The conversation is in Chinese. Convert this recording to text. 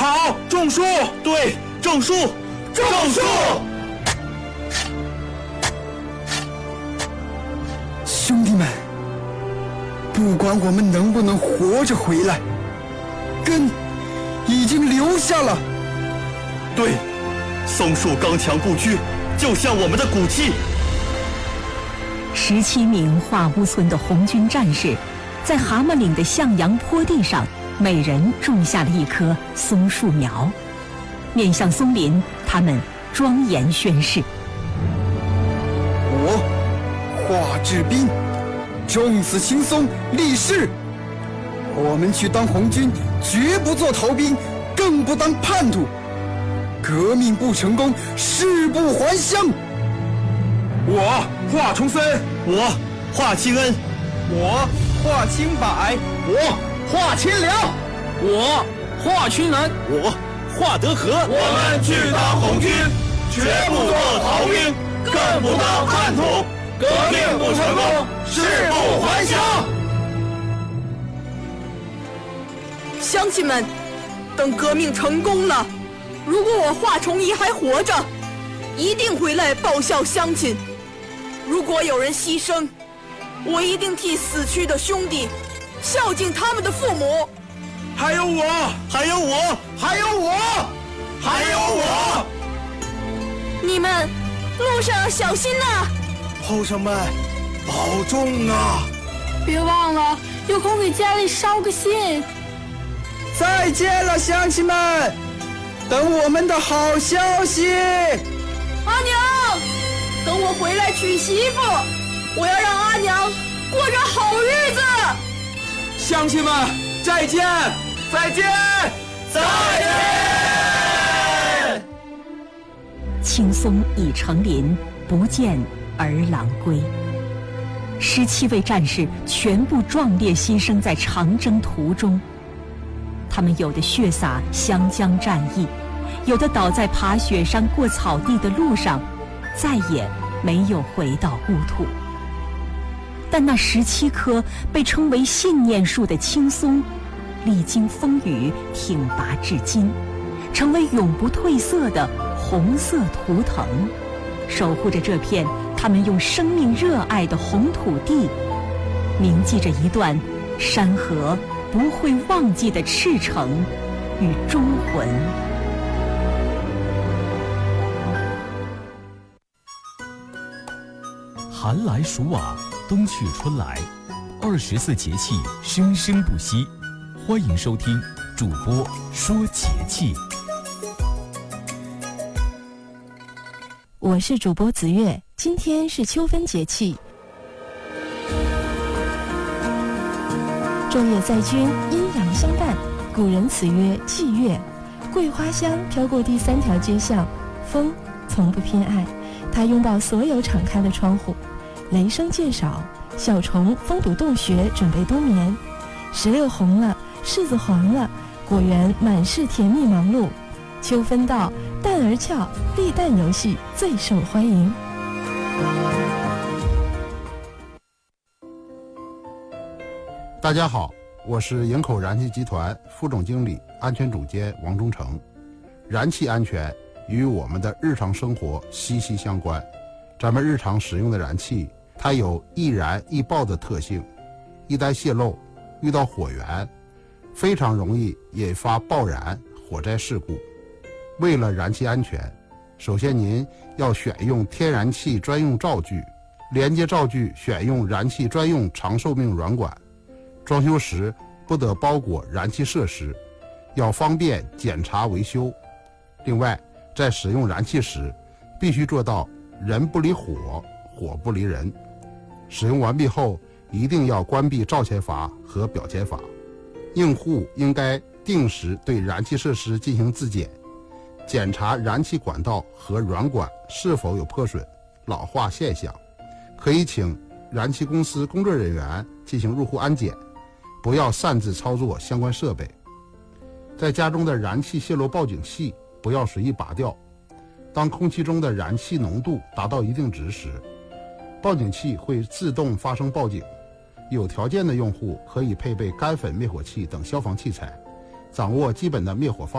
好，种树。 对，种树， 种树。 兄弟们，不管我们能不能活着回来，根已经留下了。 对，松树刚强不屈，就像我们的骨气。 17名华屋村的红军战士，在蛤蟆岭的向阳坡地上，每人种下了一棵松树苗。面向松林，他们庄严宣誓： 我华志斌种此青松立誓，我们去当红军，绝不做逃兵，更不当叛徒。革命不成功，誓不还乡。 我华崇森， 我华清恩， 我华清柏，我华清良，我华群南， 我华德和。 我们去当红军，绝不做逃兵，更不当叛徒。革命不成功，誓不还乡。 乡亲们，等革命成功了，如果我华崇义还活着，一定回来报效乡亲。如果有人牺牲，我一定替死去的兄弟孝敬他们的父母。 还有我， 还有我， 还有我，还有我。 你们路上要小心呐！ 后生们，保重啊！ 别忘了有空给家里捎个信。 再见了，乡亲们，等我们的好消息。 阿娘，等我回来娶媳妇，我要让阿娘过着好日子。 乡亲们，再见，再见，再见。 青松已成林，不见儿郎归。17位战士全部壮烈牺牲在长征途中，他们有的血洒湘江战役，有的倒在爬雪山过草地的路上，再也没有回到故土。但那17棵被称为信念树的青松，历经风雨挺拔至今，成为永不褪色的红色图腾，守护着这片他们用生命热爱的红土地，铭记着一段山河不会忘记的赤诚与忠魂。 寒来暑往，冬去春来，24节气生生不息。欢迎收听主播说节气。 我是主播子月，今天是秋分节气。昼夜在君，阴阳相伴，古人此曰祭月。桂花香飘过第3条街巷，风从不偏爱，它拥抱所有敞开的窗户。雷声渐少，小虫封堵洞穴，准备冬眠。石榴红了，柿子黄了，果园满是甜蜜忙碌。秋分到，蛋儿俏，立蛋游戏最受欢迎。 大家好，我是营口燃气集团副总经理、安全总监王忠成。燃气安全与我们的日常生活息息相关。咱们日常使用的燃气，它有易燃易爆的特性，一旦泄漏，遇到火源，非常容易引发爆燃、火灾事故。为了燃气安全，首先您要选用天然气专用灶具，连接灶具选用燃气专用长寿命软管。装修时不得包裹燃气设施，要方便检查维修。另外，在使用燃气时，必须做到人不离火，火不离人。使用完毕后，一定要关闭灶前阀和表前阀。用户应该定时对燃气设施进行自检，检查燃气管道和软管是否有破损、老化现象，可以请燃气公司工作人员进行入户安检，不要擅自操作相关设备。在家中的燃气泄漏报警器不要随意拔掉，当空气中的燃气浓度达到一定值时，报警器会自动发生报警。有条件的用户可以配备干粉灭火器等消防器材，掌握基本的灭火方法。